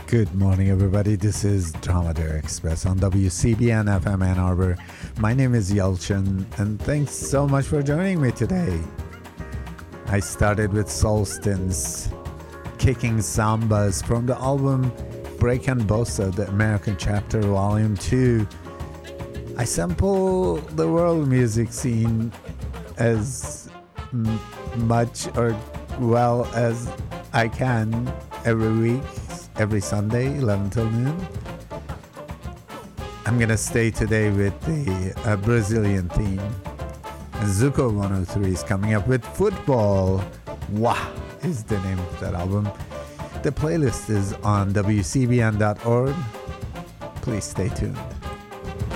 Good morning, everybody. This is Dromedary Express on WCBN FM Ann Arbor. My name is Yelchin, and thanks so much for joining me today. I started with Solstice, Kicking Sambas from the album Break and Bossa, the American Chapter, Volume 2. I sample the world music scene as much or well as I can every week. Every Sunday, 11 till noon. I'm gonna stay today with the Brazilian theme. Zuko 103 is coming up with Football. Wah is the name of that album. The playlist is on WCBN.org. Please stay tuned.